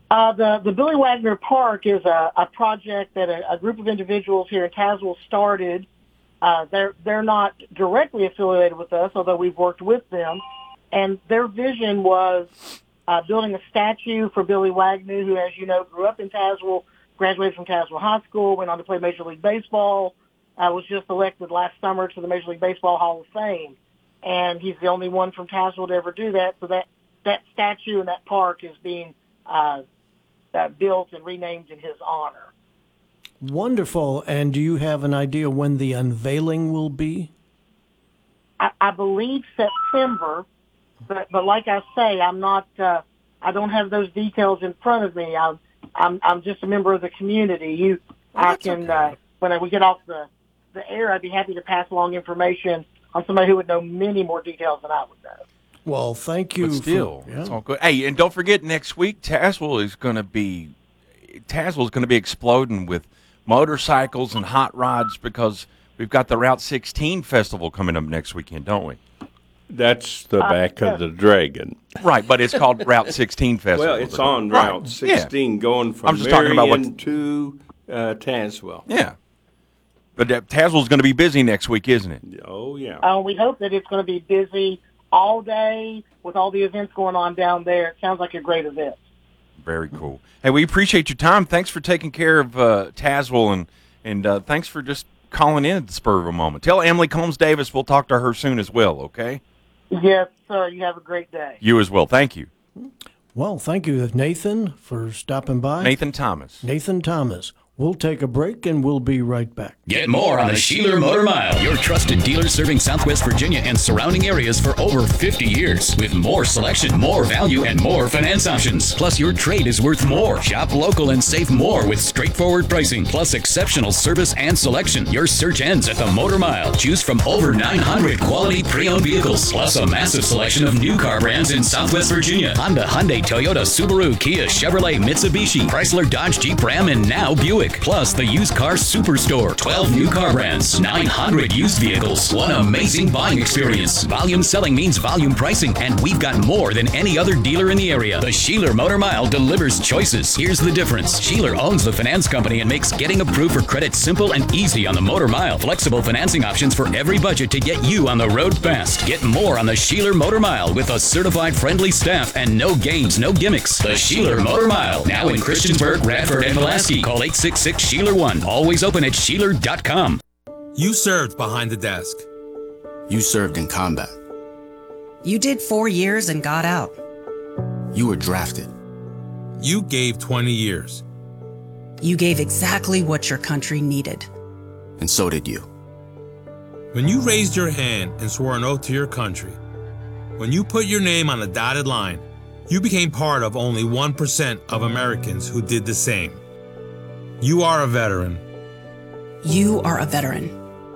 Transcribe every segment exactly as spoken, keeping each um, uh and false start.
Uh, the, the Billy Wagner Park is a, a project that a, a group of individuals here in Tazewell started. Uh, they're, they're not directly affiliated with us, although we've worked with them. And their vision was uh, building a statue for Billy Wagner, who, as you know, grew up in Tazewell, graduated from Tazewell High School, went on to play Major League Baseball, uh, was just elected last summer to the Major League Baseball Hall of Fame. And he's the only one from Tazewell to ever do that. So that, that statue and that park is being uh, uh, built and renamed in his honor. Wonderful. And do you have an idea when the unveiling will be? I, I believe September, but but like I say, I'm not. Uh, I don't have those details in front of me. I'm I'm, I'm just a member of the community. You, well, I can okay. uh, when we get off the the air, I'd be happy to pass along information on somebody who would know many more details than I would know. Well, thank you. But still, for, yeah. it's all good. Hey, and don't forget, next week Tazewell is going to be Tazewell is going to be exploding with motorcycles and hot rods because we've got the Route sixteen festival coming up next weekend, don't we? That's the back uh, of the dragon. Right, but it's called Route sixteen Festival. Well, it's on Route right. sixteen yeah. going from I'm just Marion talking about what... to uh, Tazewell. Yeah. But uh, Tazewell's going to be busy next week, isn't it? Oh, yeah. Uh, we hope that it's going to be busy all day with all the events going on down there. It sounds like a great event. Very cool. Hey, we appreciate your time. Thanks for taking care of uh, Tazewell, and, and uh, thanks for just calling in at the spur of a moment. Tell Emily Combs Davis we'll talk to her soon as well, okay? Yes, sir. You have a great day. You as well. Thank you. Well, thank you, Nathan, for stopping by. Nathan Thomas. Nathan Thomas. We'll take a break, and we'll be right back. Get more on the Sheeler Motor Mile, your trusted dealer serving Southwest Virginia and surrounding areas for over fifty years. With more selection, more value, and more finance options. Plus, your trade is worth more. Shop local and save more with straightforward pricing, plus exceptional service and selection. Your search ends at the Motor Mile. Choose from over nine hundred quality pre-owned vehicles, plus a massive selection of new car brands in Southwest Virginia. Honda, Hyundai, Toyota, Subaru, Kia, Chevrolet, Mitsubishi, Chrysler, Dodge, Jeep, Ram, and now Buick. Plus the used car superstore. twelve new car brands. nine hundred used vehicles. One amazing buying experience. Volume selling means volume pricing, and we've got more than any other dealer in the area. The Sheeler Motor Mile delivers choices. Here's the difference. Sheeler owns the finance company and makes getting approved for credit simple and easy on the Motor Mile. Flexible financing options for every budget to get you on the road fast. Get more on the Sheeler Motor Mile with a certified friendly staff and no games, no gimmicks. The Sheeler Motor Mile. Now in Christiansburg, Radford, and Pulaski. Call eight six six Sheeler one. Always open at Sheeler dot com. You served behind the desk. You served in combat. You did four years and got out. You were drafted. You gave twenty years. You gave exactly what your country needed. And so did you. When you raised your hand and swore an oath to your country, when you put your name on a dotted line, you became part of only one percent of Americans who did the same. You are a veteran. You are a veteran.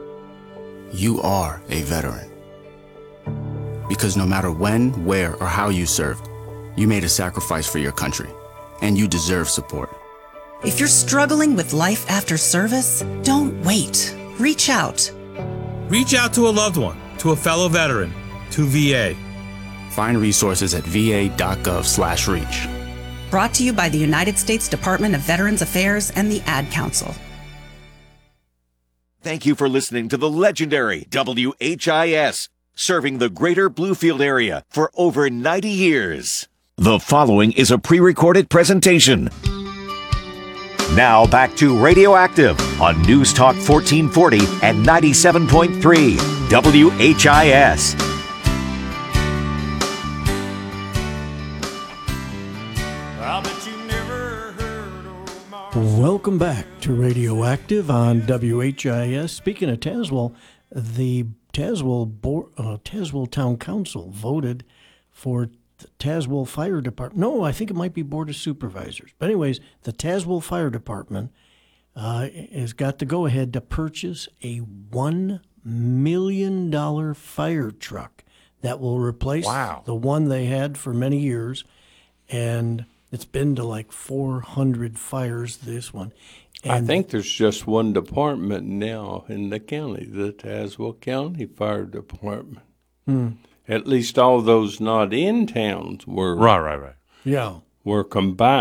You are a veteran. Because no matter when, where, or how you served, you made a sacrifice for your country, and you deserve support. If you're struggling with life after service, don't wait. Reach out. Reach out to a loved one, to a fellow veteran, to V A. Find resources at v a dot gov slash reach. Brought to you by the United States Department of Veterans Affairs and the Ad Council. Thank you for listening to the legendary W H I S, serving the greater Bluefield area for over ninety years. The following is a pre-recorded presentation. Now back to Radioactive on News Talk fourteen forty and ninety-seven point three W H I S. Welcome back to Radioactive on W H I S. Speaking of Tazewell, the Tazewell, Bo- uh, Tazewell Town Council voted for the Tazewell Fire Department. No, I think it might be Board of Supervisors. But anyways, the Tazewell Fire Department uh, has got the go-ahead to purchase a one million dollars fire truck that will replace wow. the one they had for many years. And it's been to like four hundred fires, this one. And I think there's just one department now in the county, the Tazewell County Fire Department. Hmm. At least all those not in towns were right, right, right. Yeah. were combined.